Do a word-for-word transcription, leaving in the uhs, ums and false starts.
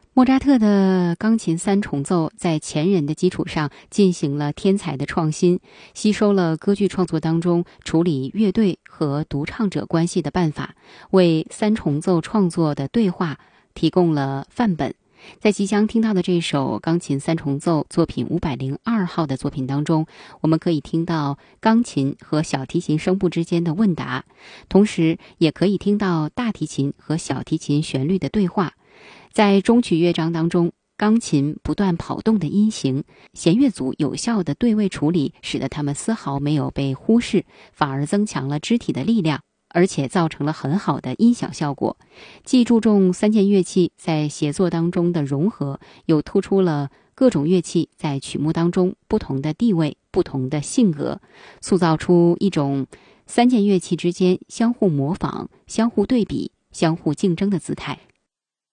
莫扎特的钢琴三重奏在前人的基础上进行了天才的创新，吸收了歌剧创作当中处理乐队和独唱者关系的办法，为三重奏创作的对话提供了范本。在即将听到的这首钢琴三重奏作品五百零二号的作品当中，我们可以听到钢琴和小提琴声部之间的问答，同时也可以听到大提琴和小提琴旋律的对话。在中曲乐章当中，钢琴不断跑动的音型，弦乐组有效的对位处理，使得它们丝毫没有被忽视，反而增强了肢体的力量，而且造成了很好的音响效果。既注重三件乐器在协作当中的融合，又突出了各种乐器在曲目当中不同的地位、不同的性格，塑造出一种三件乐器之间相互模仿、相互对比、相互竞争的姿态，